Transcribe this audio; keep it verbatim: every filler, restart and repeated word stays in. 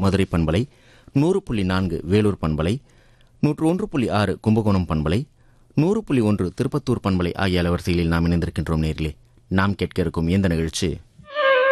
மதுரை பண்பலை, நூறு புள்ளி நான்கு வேலூர் பண்பலை, நூற்று ஒன்று புள்ளி ஆறு கும்பகோணம் பண்பலை, நூறு புள்ளி ஒன்று திருப்பத்தூர் பண்பலை ஆகிய அலைவரிசைகளில் நாம் இணைந்திருக்கின்றோம். நேர்களே, நாம் கேட்க இருக்கும் இந்த நிகழ்ச்சி